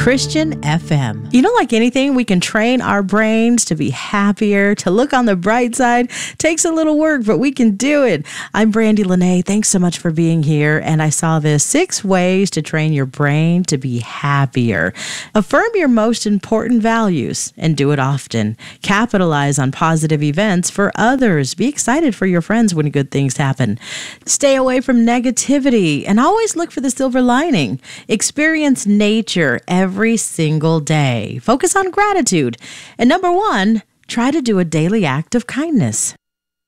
Christian FM. Like anything, we can train our brains to be happier, to look on the bright side. Takes a little work, but we can do it. I'm Brandy Lene. Thanks so much for being here. And I saw this 6 ways to train your brain to be happier. Affirm your most important values and do it often. Capitalize on positive events for others. Be excited for your friends when good things happen. Stay away from negativity and always look for the silver lining. Experience nature every single day. Focus on gratitude. And number 1, try to do a daily act of kindness.